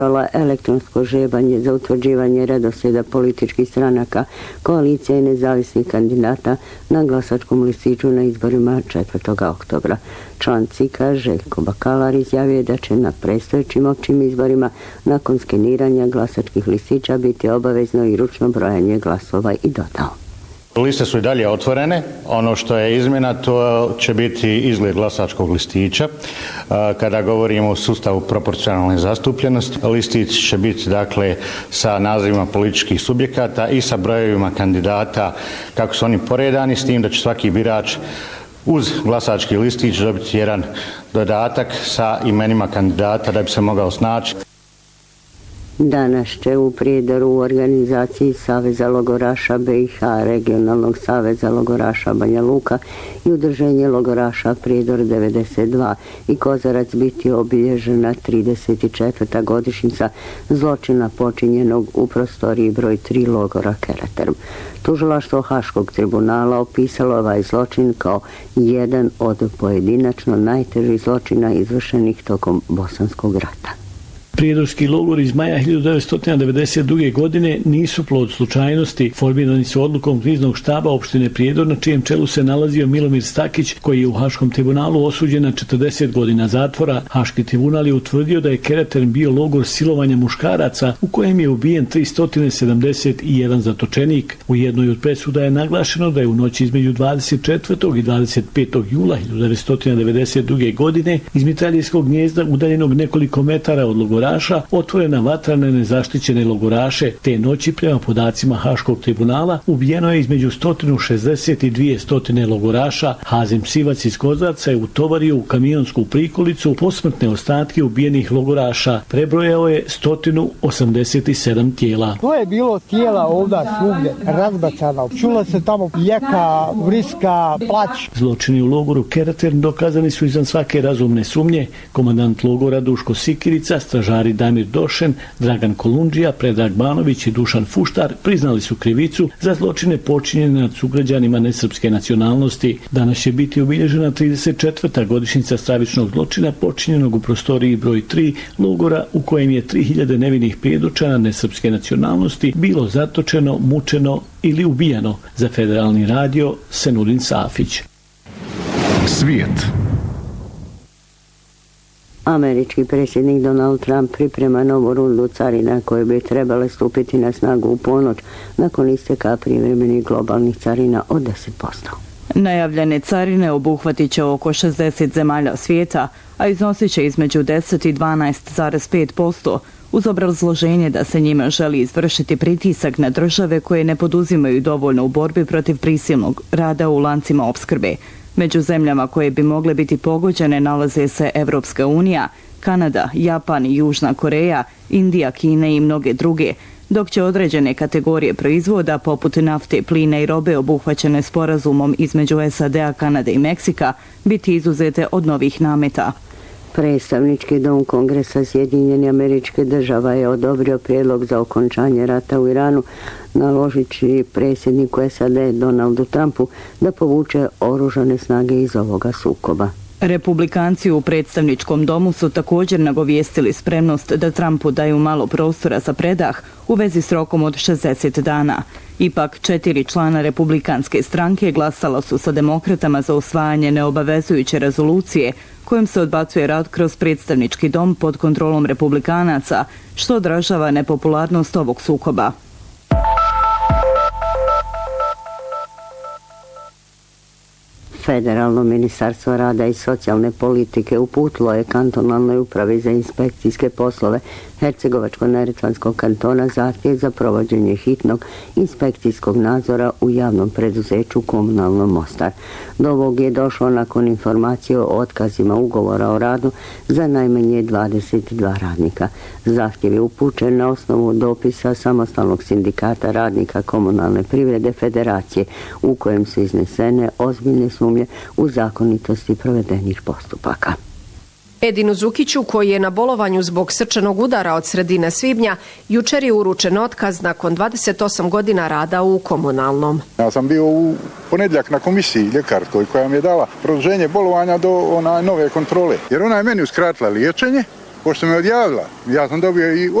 elektronsko žebanje za utvrđivanje redoslijeda političkih stranaka, koalicija i nezavisnih kandidata na glasačkom listiću na izborima 4. oktobra. Član CIK-a Željko Bakalar izjavio da će na predstojećim općim izborima nakon skeniranja glasačkih listića biti obavezno i ručno brojanje glasova i dodao. Liste su i dalje otvorene. Ono što je izmjena, to će biti izgled glasačkog listića. Kada govorimo o sustavu proporcionalne zastupljenosti, listić će biti dakle sa nazivima političkih subjekata i sa brojevima kandidata kako su oni poredani, s tim da će svaki birač uz glasački listić dobiti jedan dodatak sa imenima kandidata da bi se mogao snaći. Danas će u Prijedoru u organizaciji Saveza logoraša BiH, Regionalnog saveza logoraša Banja Luka i Udruženje logoraša Prijedor 92 i Kozarac biti obilježena 34. godišnjica zločina počinjenog u prostoriji broj 3 logora Karaterm. Tužilaštvo Haškog tribunala opisalo ovaj zločin kao jedan od pojedinačno najtežih zločina izvršenih tokom Bosanskog rata. Prijedorski logori iz maja 1992. godine nisu plod slučajnosti. Formirani su odlukom kriznog štaba opštine Prijedor, na čijem čelu se nalazio Milomir Stakić, koji je u Haškom tribunalu osuđen na 40 godina zatvora. Haški tribunal je utvrdio da je Karaterm bio logor silovanja muškaraca u kojem je ubijen 371 zatočenik. U jednoj od presuda je naglašeno da je u noći između 24. i 25. jula 1992. godine iz mitraljskog gnijezda udaljenog nekoliko metara od logoraša otvorena vatra na nezaštićene logoraše. Te noći, prema podacima Haškog tribunala, ubijeno je između 160 i 200 logoraša. Hazim Sivac iz Kozarca je utovario u kamionsku prikolicu posmrtne ostatke ubijenih logoraša. Prebrojao je 187 tijela. To je bilo tijela ovda svugdje razbacano. Čula se tamo jeka, vriska, plać. Zločini u logoru Karaterm dokazani su izvan svake razumne sumnje. Komandant logora Duško Sikirica, stražari Damir Došen, Dragan Kolundžija, Predrag Banović i Dušan Fuštar priznali su krivicu za zločine počinjene nad sugrađanima nesrpske nacionalnosti. Danas će biti obilježena 34. godišnjica stravičnog zločina počinjenog u prostoriji broj 3 logora u kojem je 3000 nevinih prijedočana nesrpske nacionalnosti bilo zatočeno, mučeno ili ubijano. Za Federalni radio Senudin Safić. Svijet. Američki predsjednik Donald Trump priprema novu rundu carina koje bi trebale stupiti na snagu u ponoć nakon isteka privremenih globalnih carina od 10%. Najavljene carine obuhvatit će oko 60 zemalja svijeta, a iznosit će između 10 i 12,5%, uz obrazloženje da se njima želi izvršiti pritisak na države koje ne poduzimaju dovoljno u borbi protiv prisilnog rada u lancima opskrbe. Među zemljama koje bi mogle biti pogođene nalaze se Evropska unija, Kanada, Japan, Južna Koreja, Indija, Kina i mnoge druge, dok će određene kategorije proizvoda poput nafte, plina i robe obuhvaćene sporazumom između SAD-a, Kanade i Meksika biti izuzete od novih nameta. Predstavnički dom Kongresa Sjedinjenih Američkih Država je odobrio prijedlog za okončanje rata u Iranu, naložići predsjedniku SAD Donaldu Trumpu da povuče oružane snage iz ovoga sukoba. Republikanci u predstavničkom domu su također nagovijestili spremnost da Trumpu daju malo prostora za predah u vezi s rokom od 60 dana. Ipak 4 člana republikanske stranke glasala su sa demokratama za usvajanje neobavezujuće rezolucije kojom se odbacuje rad kroz predstavnički dom pod kontrolom republikanaca, što odražava nepopularnost ovog sukoba. Federalno ministarstvo rada i socijalne politike uputilo je kantonalnoj upravi za inspekcijske poslove Hercegovačko-neretvanskog kantona zahtjev za provođenje hitnog inspekcijskog nadzora u javnom preduzeću Komunalno Mostar. Do ovog je došlo nakon informacije o otkazima ugovora o radu za najmanje 22 radnika. Zahtjev je upućen na osnovu dopisa Samostalnog sindikata radnika komunalne privrede Federacije u kojem su iznesene ozbiljne sumnje u zakonitosti provedenih postupaka. Edinu Zukiću, koji je na bolovanju zbog srčanog udara od sredine svibnja, jučer je uručen otkaz nakon 28 godina rada u komunalnom. Ja sam bio u ponedjeljak na komisiji ljekarskoj koja mi je dala produženje bolovanja do nove kontrole. Jer ona je meni uskratila liječenje pošto me odjavila, ja sam dobio i